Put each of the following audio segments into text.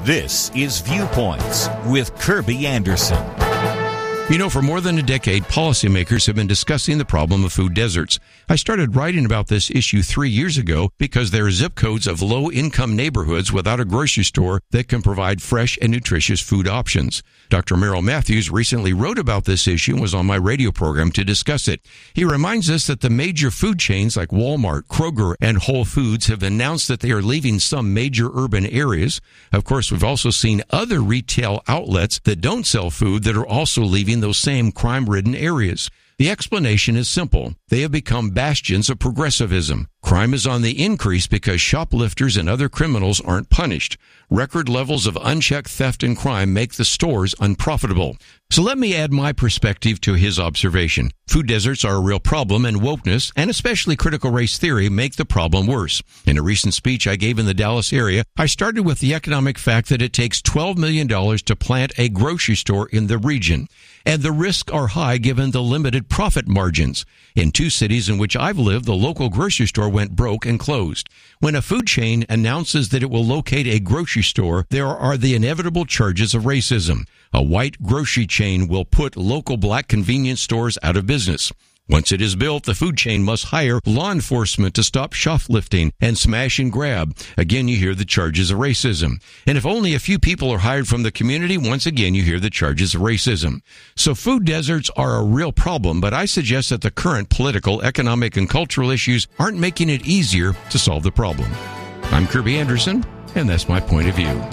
This is Viewpoints with Kirby Anderson. You know, for more than a decade, policymakers have been discussing the problem of food deserts. I started writing about this issue 3 years ago because there are zip codes of low-income neighborhoods without a grocery store that can provide fresh and nutritious food options. Dr. Merrill Matthews recently wrote about this issue and was on my radio program to discuss it. He reminds us that the major food chains like Walmart, Kroger, and Whole Foods have announced that they are leaving some major urban areas. Of course, we've also seen other retail outlets that don't sell food that are also leaving those same crime-ridden areas. The explanation is simple. They have become bastions of progressivism. Crime is on the increase because shoplifters and other criminals aren't punished. Record levels of unchecked theft and crime make the stores unprofitable. So let me add my perspective to his observation. Food deserts are a real problem, and wokeness, and especially critical race theory, make the problem worse. In a recent speech I gave in the Dallas area, I started with the economic fact that it takes $12 million to plant a grocery store in the region. And the risks are high given the limited profit margins. In 2 cities in which I've lived, the local grocery store went broke and closed. When a food chain announces that it will locate a grocery store, there are the inevitable charges of racism. A white grocery chain will put local black convenience stores out of business. Once it is built, the food chain must hire law enforcement to stop shoplifting and smash and grab. Again, you hear the charges of racism. And if only a few people are hired from the community, once again, you hear the charges of racism. So food deserts are a real problem, but I suggest that the current political, economic, and cultural issues aren't making it easier to solve the problem. I'm Kirby Anderson, and that's my point of view.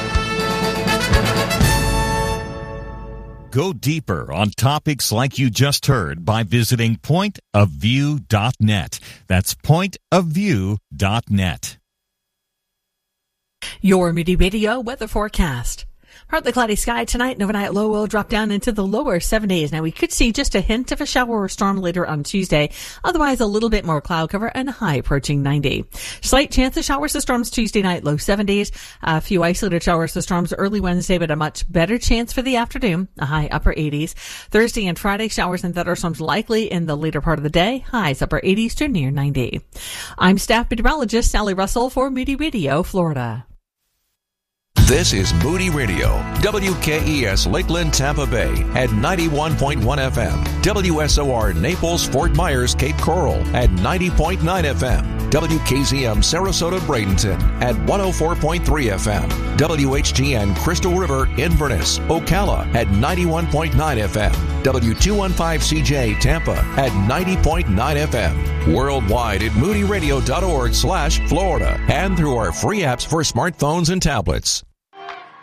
Go deeper on topics like you just heard by visiting pointofview.net. That's pointofview.net. Your Moody Radio weather forecast. Partly cloudy sky tonight, and overnight low will drop down into the lower 70s. Now, we could see just a hint of a shower or storm later on Tuesday. Otherwise, a little bit more cloud cover and a high approaching 90. Slight chance of showers or storms Tuesday night, low 70s. A few isolated showers or storms early Wednesday, but a much better chance for the afternoon, a high upper 80s. Thursday and Friday, showers and thunderstorms likely in the later part of the day, highs upper 80s to near 90. I'm staff meteorologist Sally Russell for Moody Radio, Florida. This is Moody Radio, WKES Lakeland, Tampa Bay at 91.1 FM, WSOR Naples, Fort Myers, Cape Coral at 90.9 FM, WKZM Sarasota, Bradenton at 104.3 FM, WHGN Crystal River, Inverness, Ocala at 91.9 FM, W215CJ Tampa at 90.9 FM, worldwide at moodyradio.org/Florida, and through our free apps for smartphones and tablets.